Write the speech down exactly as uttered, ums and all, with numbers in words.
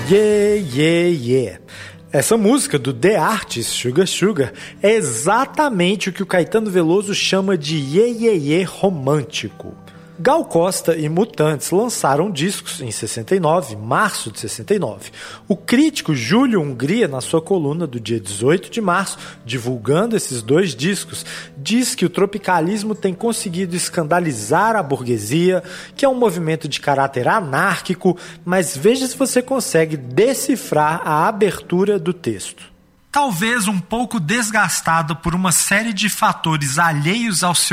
Yeah, yeah, yeah. Essa música do The Artist, Sugar Sugar, é exatamente o que o Caetano Veloso chama de yeah, yeah, yeah romântico. Gal Costa e Mutantes lançaram discos em sessenta e nove, março de sessenta e nove. O crítico Júlio Hungria, na sua coluna do dia dezoito de março, divulgando esses dois discos, diz que o tropicalismo tem conseguido escandalizar a burguesia, que é um movimento de caráter anárquico, mas veja se você consegue decifrar a abertura do texto. Talvez um pouco desgastado por uma série de fatores alheios ao seu